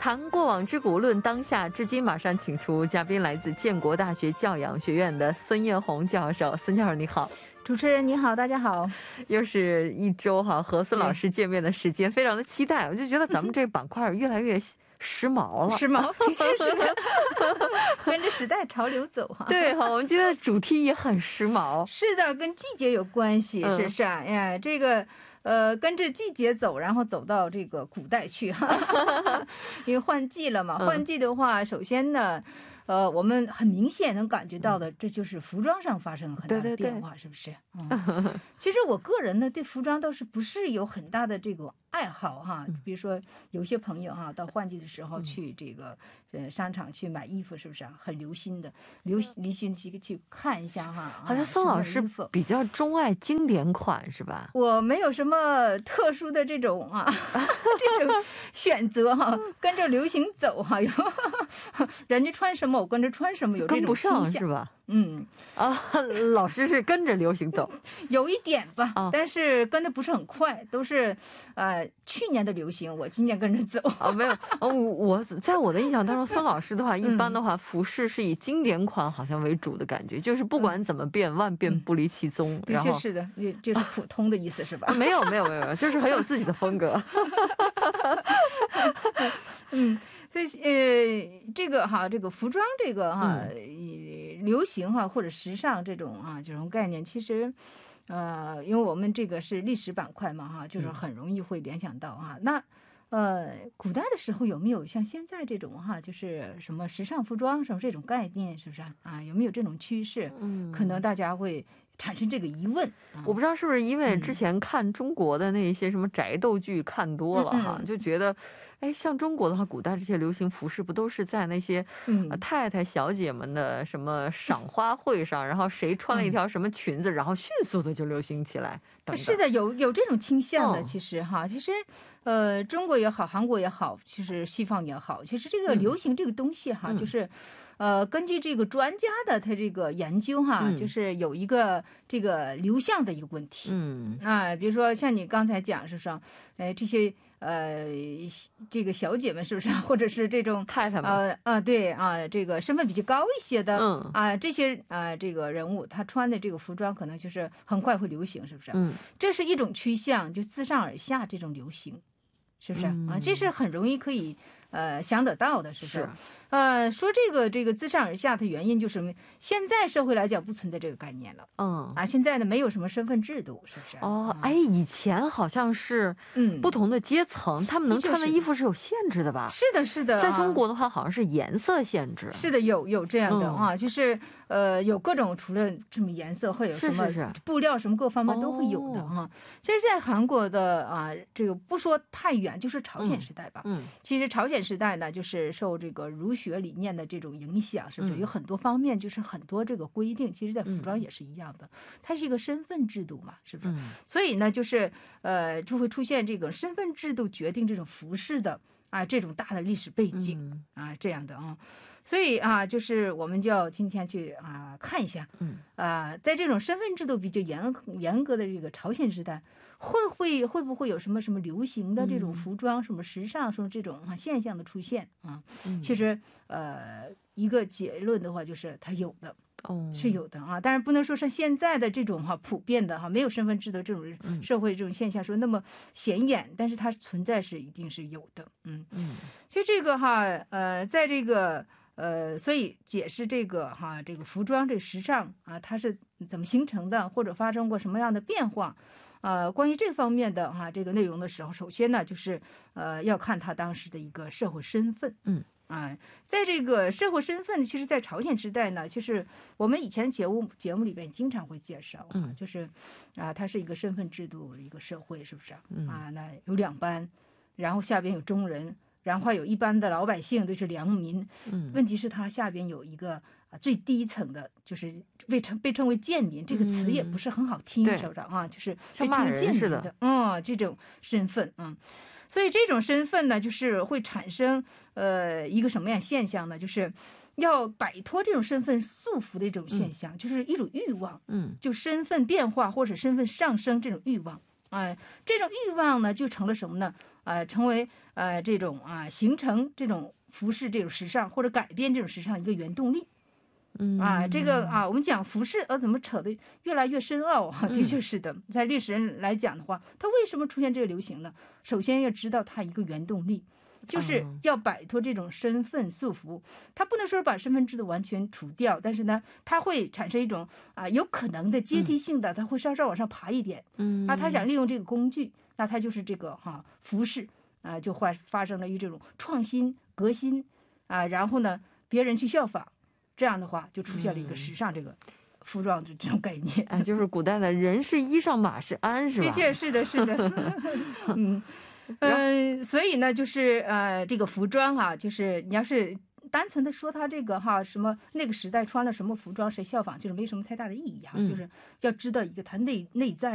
谈过往之古，论当下至今，马上请出嘉宾，来自建国大学教养学院的孙艳红教授。孙教授你好。 主持人你好，大家好。 又是一周和孙老师见面的时间，非常的期待。我就觉得咱们这个板块越来越时髦了， 时髦，的确是跟着时代潮流走哈。 对哈，我们今天的主题也很时髦。 是的，跟季节有关系，是不是啊？哎，这个跟着季节走，然后走到这个古代去哈，因为换季了嘛。换季的话，首先呢，我们很明显能感觉到的，这就是服装上发生了很大的变化，是不是？其实我个人呢，对服装倒是不是有很大的这个爱好哈。比如说，有些朋友哈，到换季的时候去这个商场去买衣服，是不是啊？很流行的，流行去看一下哈。 好像孙老师比较钟爱经典款，是吧？ 我没有什么特殊的这种这种选择哈，跟着流行走哈，人家穿什么我跟着穿什么，有这种倾向， 跟不上是吧？老师是跟着流行走， 有一点吧，但是跟的不是很快，都是去年的流行，我今年跟着走没有我在我的印象当中，孙老师的话，一般的话，服饰是以经典款好像为主的感觉，就是不管怎么变，万变不离其宗。 的确是的，这是普通的意思是吧？ 没有，就是很有自己的风格。 所以这个这个服装这个流行或者时尚这种概念，其实因为我们这个是历史板块嘛就是很容易会联想到那古代的时候有没有像现在这种就是什么时尚服装什么这种概念，是不是有没有这种趋势？可能大家会产生这个疑问。 我不知道是不是因为之前看中国的那些什么宅斗剧看多了就觉得像中国的话，古代这些流行服饰不都是在那些太太小姐们的什么赏花会上，然后谁穿了一条什么裙子，然后迅速的就流行起来等等。 是的，有这种倾向的。其实中国也好，韩国也好，其实西方也好，其实这个流行这个东西就是根据这个专家的他这个研究就是有一个这个流向的一个问题。比如说像你刚才讲是说这些这个小姐们是不是或者是这种太太们对这个身份比较高一些的这些这个人物，她穿的这个服装可能就是很快会流行，是不是？这是一种趋向，就自上而下这种流行，是不是这是很容易可以想得到的，是不是？说这个自上而下的原因就是现在社会来讲不存在这个概念了。现在呢没有什么身份制度，是不是？ 以前好像是不同的阶层他们能穿的衣服是有限制的吧？ 是的，是的。 在中国的话好像是颜色限制。是的，有这样的就是有各种，除了这么颜色会有什么布料什么各方面都会有的其实在韩国的这个不说太远，就是朝鲜时代吧。其实朝鲜时代呢就是受这个儒学理念的这种影响，是不是有很多方面就是很多这个规定，其实在服装也是一样的，它是一个身份制度嘛，是不是？所以呢就是就会出现这个身份制度决定这种服饰的这种大的历史背景这样的所以就是我们就要今天去看一下在这种身份制度比较严格的这个朝鲜时代，会不会有什么流行的这种服装什么时尚什么这种现象的出现其实一个结论的话就是它有的是有的当然不能说是现在的这种普遍的没有身份制的这种社会这种现象说那么显眼，但是它存在是一定是有的。所以这个在这个所以解释这个这个服装这个时尚它是怎么形成的，或者发生过什么样的变化关于这方面的这个内容的时候，首先呢就是要看他当时的一个社会身份。在这个社会身份，其实在朝鲜时代呢，就是我们以前节目里边经常会介绍就是它是一个身份制度一个社会，是不是那有两班，然后下边有中人，然后有一般的老百姓，就是良民。问题是它下边有一个最低层的，就是被称为贱民，这个词也不是很好听，是不是就是被称为贱民的这种身份所以这种身份呢，就是会产生一个什么样现象呢？就是要摆脱这种身份束缚的一种现象，就是一种欲望，就身份变化或者身份上升这种欲望。这种欲望呢，就成了什么呢？ 成为这种形成这种服饰这种时尚或者改变这种时尚一个原动力。这个我们讲服饰怎么扯得越来越深奥啊？的确是的，在历史人来讲的话，它为什么出现这个流行呢？首先要知道它一个原动力，就是要摆脱这种身份束缚。它不能说把身份制度完全除掉，但是呢，它会产生一种有可能的阶梯性的，它会稍稍往上爬一点。他想利用这个工具，那他就是这个服饰就会发生了这种创新革新然后呢，别人去效仿。这样的话，就出现了一个时尚这个服装的这种概念。 就是古代的人是衣裳，马是鞍，是吧？ 的确是的，是的。所以呢，就是这个服装就是你要是单纯的说它这个什么那个时代穿了什么服装谁效仿，就是没什么太大的意义就是要知道一个它内在